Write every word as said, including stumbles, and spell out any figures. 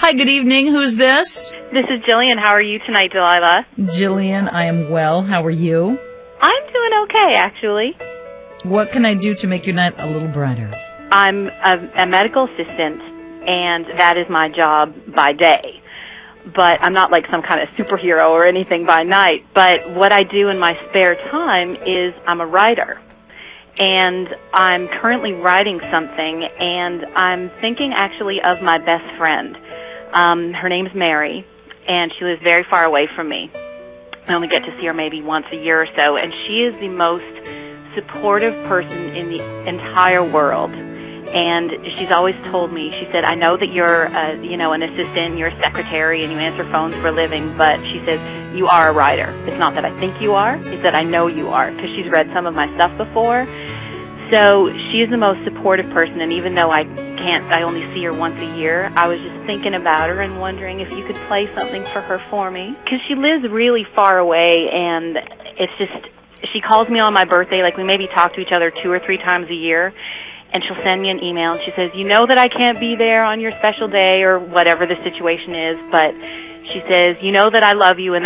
Hi, good evening. Who's this? This is Jillian. How are you tonight, Delilah? Jillian, I am well. How are you? I'm doing okay, actually. What can I do to make your night a little brighter? I'm a, a medical assistant, and that is my job by day. But I'm not like some kind of superhero or anything by night. But what I do in my spare time is I'm a writer. And I'm currently writing something, and I'm thinking actually of my best friend. Um, her name's Mary, and she lives very far away from me. I only get to see her maybe once a year or so, and she is the most supportive person in the entire world. And she's always told me, she said, I know that you're, uh, you know, an assistant, you're a secretary, and you answer phones for a living, but she says, you are a writer. It's not that I think you are, it's that I know you are, because she's read some of my stuff before. So she is the most supportive person, and even though I can't, I only see her once a year, I was just thinking about her and wondering if you could play something for her for me. Because she lives really far away, and it's just, she calls me on my birthday, like we maybe talk to each other two or three times a year, and she'll send me an email, and she says, you know that I can't be there on your special day or whatever the situation is, but she says, you know that I love you, and